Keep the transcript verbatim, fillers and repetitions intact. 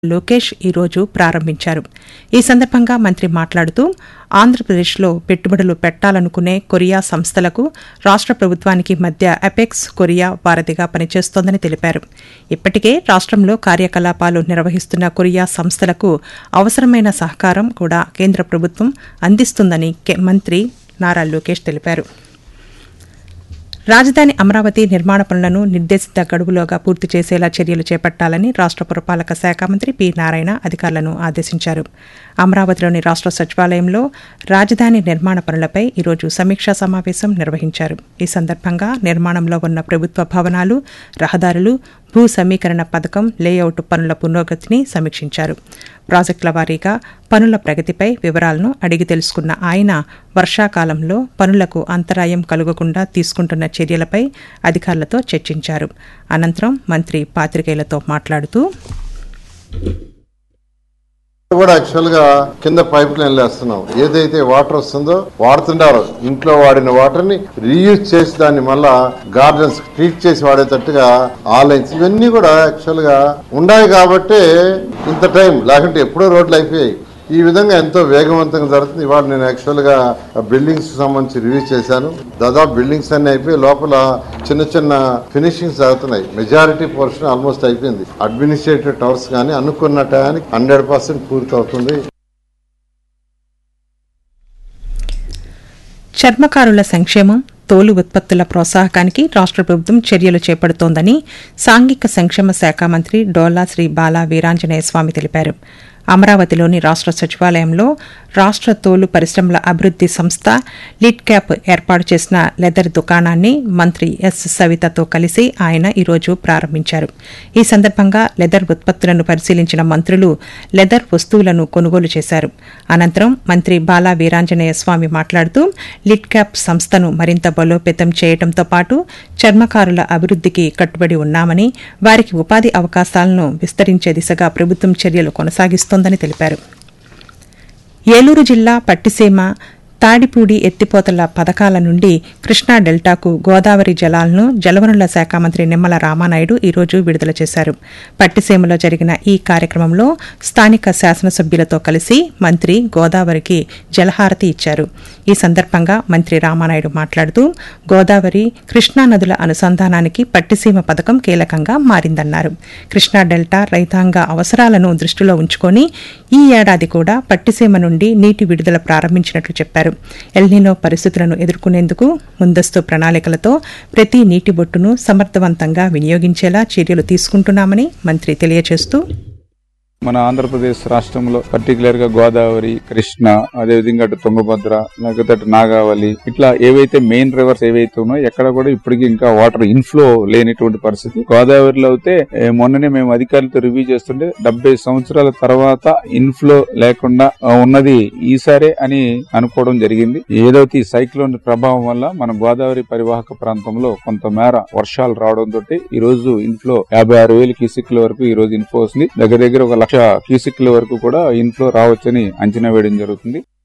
లోకేష్ ఈరోజు ప్రారంభించారు. ఈ సందర్భంగా మంత్రి మాట్లాడుతూ ఆంధ్రప్రదేశ్లో పెట్టుబడులు పెట్టాలనుకునే కొరియా సంస్థలకు రాష్ట్ర ప్రభుత్వానికి మధ్య అపెక్స్ కొరియా వారధిగా పనిచేస్తోందని తెలిపారు. ఇప్పటికే రాష్ట్రంలో కార్యకలాపాలు నిర్వహిస్తున్న కొరియా సంస్థలకు అవసరమైన సహకారం కూడా కేంద్ర ప్రభుత్వం అందిస్తుందని మంత్రి నారా లోకేష్ తెలిపారు. రాజధాని అమరావతి నిర్మాణ పనులను నిర్దేశిత గడువులోగా పూర్తి చేసేలా చర్యలు చేపట్టాలని రాష్ట్ర పురపాలక శాఖ మంత్రి పి నారాయణ అధికారులను ఆదేశించారు. అమరావతిలోని రాష్ట్ర సచివాలయంలో రాజధాని నిర్మాణ పనులపై ఈరోజు సమీక్షా సమావేశం నిర్వహించారు. ఈ సందర్భంగా నిర్మాణంలో ఉన్న ప్రభుత్వ భవనాలు, రహదారులు, భూ సమీకరణ పథకం లేఅవుట్ పనుల పురోగతిని సమీక్షించారు. ప్రాజెక్టుల వారీగా పనుల ప్రగతిపై వివరాలను అడిగి తెలుసుకున్న ఆయన వర్షాకాలంలో పనులకు అంతరాయం కలుగకుండా తీసుకుంటున్న చర్యలపై అధికారులతో చర్చించారు. అనంతరం మంత్రి పాత్రికేయులతో మాట్లాడుతూ కూడా యాక్చువల్ గా కింద పైప్ లైన్ వేస్తున్నాం. ఏదైతే వాటర్ వస్తుందో వాడుతుంటారో ఇంట్లో వాడిన వాటర్ ని రీయూజ్ చేసి దాన్ని మళ్ళా గార్డెన్స్ ట్రీట్ చేసి వాడేటట్టుగా ఆ లైన్స్ ఇవన్నీ కూడా యాక్చువల్ గా ఉన్నాయి కాబట్టి ఇంత టైం, లేకుంటే ఎప్పుడో రోడ్లు అయిపోయాయి. ఈ విధంగా ఎంతో వేగవంతంగా జరుగుతుంది. ఇవాళ నేను యాక్చువల్ గా బిల్డింగ్స్ సంబంధించి రివ్యూ చేశాను. దాదాపు బిల్డింగ్స్ అన్ని అయిపోయి లోపల చిన్న చిన్న ఫినిషింగ్స్ జరుగుతున్నాయి. మెజారిటీ పోర్షన్ ఆల్మోస్ట్ అయిపోయింది. అడ్మినిస్ట్రేటివ్ టవర్స్ కానీ అనుకున్న టయానికి హండ్రెడ్ పర్సెంట్ పూర్తి అవుతుంది. చర్మకారుల సంక్షేమం, తోలు ఉత్పత్తుల ప్రోత్సాహకానికి రాష్ట్ర ప్రభుత్వం చర్యలు చేపడుతోందని సాంఘిక సంక్షేమ శాఖ మంత్రి డోలా శ్రీ బాలా వీరాంజనేయ స్వామి తెలిపారు. అమరావతిలోని రాష్ట్ర సచివాలయంలో రాష్ట్ర తోలు పరిశ్రమల అభివృద్ది సంస్థ లిడ్ క్యాప్ ఏర్పాటు చేసిన లెదర్ దుకాణాన్ని మంత్రి ఎస్ సవితతో కలిసి ఆయన ఈరోజు ప్రారంభించారు. ఈ సందర్భంగా లెదర్ ఉత్పత్తులను పరిశీలించిన మంత్రులు లెదర్ వస్తువులను కొనుగోలు చేశారు. అనంతరం మంత్రి బాలా వీరాంజనేయ స్వామి మాట్లాడుతూ లిడ్ క్యాప్ సంస్థను మరింత బలోపేతం చేయడంతో పాటు చర్మకారుల అభివృద్దికి కట్టుబడి ఉన్నామని, వారికి ఉపాధి అవకాశాలను విస్తరించే దిశగా ప్రభుత్వం చర్యలు కొనసాగిస్తోందని తెలిపారు. ఏలూరు జిల్లా పట్టిసీమ తాడిపూడి ఎత్తిపోతల పథకాల నుండి కృష్ణా డెల్టాకు గోదావరి జలాలను జలవనరుల శాఖ మంత్రి నిమ్మల రామానాయుడు ఈరోజు విడుదల చేశారు. పట్టిసీమలో జరిగిన ఈ కార్యక్రమంలో స్థానిక శాసనసభ్యులతో కలిసి మంత్రి గోదావరికి జలహారతి ఇచ్చారు. ఈ సందర్భంగా మంత్రి రామానాయుడు మాట్లాడుతూ గోదావరి, కృష్ణా నదుల అనుసంధానానికి పట్టిసీమ పథకం కీలకంగా మారిందన్నారు. కృష్ణా డెల్టా రైతాంగ అవసరాలను దృష్టిలో ఉంచుకొని ఈ ఏడాది కూడా పట్టిసీమ నుండి నీటి విడుదల ప్రారంభించినట్లు చెప్పారు. ఎల్నినో పరిస్థితులను ఎదుర్కొనేందుకు ముందస్తు ప్రణాళికలతో ప్రతి నీటి బొట్టును సమర్థవంతంగా వినియోగించేలా చర్యలు తీసుకుంటున్నామని మంత్రి తెలియజేస్తూ మన ఆంధ్రప్రదేశ్ రాష్ట్రంలో పర్టికులర్ గా గోదావరి, కృష్ణ, అదేవిధంగా అటు తుంగభద్ర, లేకపోతే అటు నాగావళి, ఇట్లా ఏవైతే మెయిన్ రివర్స్ ఏవైతే ఉన్నాయో ఎక్కడ కూడా ఇప్పటికీ ఇంకా వాటర్ ఇన్ఫ్లో లేనిటువంటి పరిస్థితి. గోదావరిలో అయితే మొన్ననే మేము అధికారులతో రివ్యూ చేస్తుంటే డెబ్బై సంవత్సరాల తర్వాత ఇన్ఫ్లో లేకుండా ఉన్నది ఈసారే అని అనుకోవడం జరిగింది. ఏదైతే ఈ సైక్లోన్ ప్రభావం వల్ల మన గోదావరి పరివాహక ప్రాంతంలో కొంతమేర వర్షాలు రావడంతో ఈ రోజు ఇన్ఫ్లో యాభై ఆరు వేల క్యూసిక్ల వరకు ఈ రోజు ఇన్ఫ్లో వస్తుంది. దగ్గర దగ్గర ఒక లక్ష క్యూసిక్ల వరకు కూడా ఇన్ఫ్లో రావచ్చని అంచనా వేయడం జరుగుతుంది.